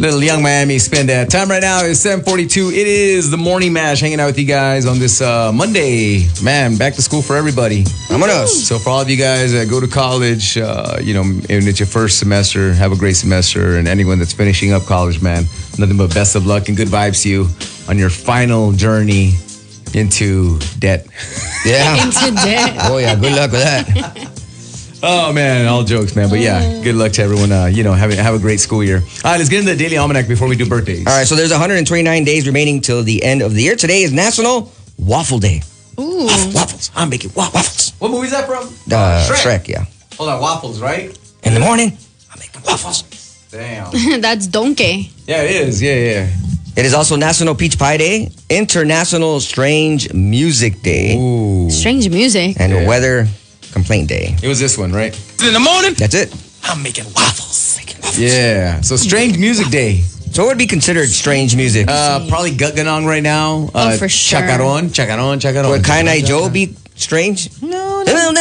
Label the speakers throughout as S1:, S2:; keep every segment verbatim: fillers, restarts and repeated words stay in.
S1: Little Young Miami spin that. Time right now is seven forty-two. It is the Morning Mash, hanging out with you guys on this uh, Monday. Man, back to school for everybody.
S2: Vámonos.
S1: So for all of you guys that go to college, uh, you know, and it's your first semester, have a great semester. And anyone that's finishing up college, man, nothing but best of luck and good vibes to you on your final journey into debt.
S2: Yeah.
S3: Into debt.
S2: Oh, yeah. Good luck with that.
S1: Oh, man, all jokes, man. But yeah, good luck to everyone. Uh, you know, have, have a great school year. All right, let's get into the Daily Almanac before we do birthdays.
S2: All right, so there's one hundred twenty-nine days remaining till the end of the year. Today is National Waffle Day.
S3: Ooh.
S2: Waffle, waffles. I'm making wa- waffles.
S1: What movie is that from?
S2: Uh,
S1: Shrek.
S2: Shrek, yeah.
S1: Hold on, waffles, right?
S2: In the morning, I'm making waffles.
S1: Damn.
S3: That's donkey.
S1: Yeah, it is. Yeah, yeah.
S2: It is also National Peach Pie Day, International Strange Music Day,
S1: Ooh.
S3: Strange music.
S2: and
S1: Yeah.
S2: Weather Complaint Day.
S1: It was this one, right?
S4: In the morning,
S2: That's it.
S4: I'm making waffles. Making waffles.
S1: Yeah. So Strange Music Day.
S2: So what would be considered strange music?
S1: Uh, probably Gugganong right now. Uh,
S3: Oh, for sure.
S1: Chacaron, Chacaron, Chacaron.
S2: Would Kainai Joe be strange?
S1: No,
S2: No.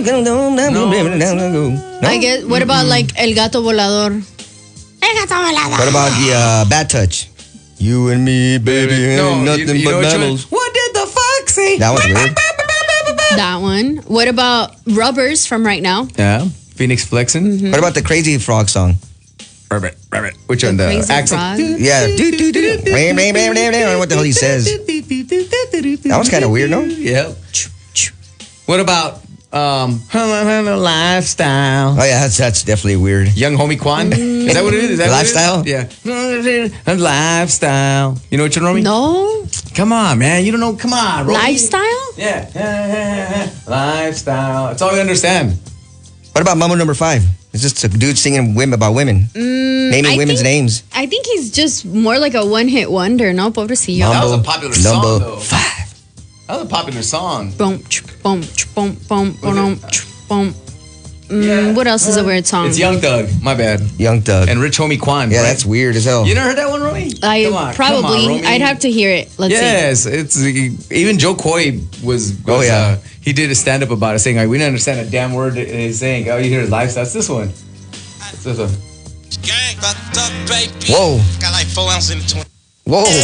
S3: I guess. What about like El Gato Volador? El Gato Volador.
S2: What about the uh, Bad Touch? You and me, baby, ain't
S1: No,
S2: nothing
S1: you, you know
S2: but
S1: which one?
S2: mammals.
S1: What did the fuck say?
S2: That was weird.
S3: That one. What about Rubbers from Right Now?
S1: Yeah. Phoenix Flexin'.
S2: What about the Crazy Frog song?
S1: Rabbit, rabbit. Which one? The
S3: Crazy
S1: Axel.
S3: Frog?
S2: Yeah. Do, do, do. I don't know what the hell he says. That was kind of weird, no?
S1: Yep. What about um lifestyle?
S2: Oh, yeah, that's, that's definitely weird.
S1: Young Homie Quan? Is that what it is? Is that what it is?
S2: Lifestyle?
S1: Yeah. Lifestyle. You know what you're Romy?
S3: No.
S1: Come on, man. You don't know. Come on, Romy.
S3: Lifestyle?
S1: Yeah. Lifestyle. That's all we understand.
S2: What about Mambo number five? It's just a dude singing women about women.
S3: Mm,
S2: Naming
S3: I
S2: women's
S3: think-
S2: names.
S3: I think he's just more like a one-hit wonder, no? Pobrecillo.
S1: That was a
S2: Mambo
S1: popular song,
S2: number
S1: though.
S2: five.
S1: That was a popular song.
S3: Boom, ch, boom, ch, boom, boom, boom,
S1: it?
S3: ch, boom. Mm,
S1: Yeah.
S3: What else is a weird song?
S1: It's Young Thug. My bad.
S2: Young Thug.
S1: And Rich Homie Quan.
S2: Yeah,
S1: right?
S2: that's weird as hell.
S1: You never heard that one, Romy?
S3: I
S1: Come on,
S3: probably.
S1: come on, Romy.
S3: I'd have to hear it. Let's
S1: Yes, it's even Joe Coy was. was
S2: Oh, yeah.
S1: uh, he did a stand up about it, saying like, we didn't understand a damn word that he's saying. All you hear is lifestyle. That's this one. It's this one.
S4: Gang, fucked up, baby.
S2: Whoa.
S4: Got like four ounces in between.
S2: Whoa.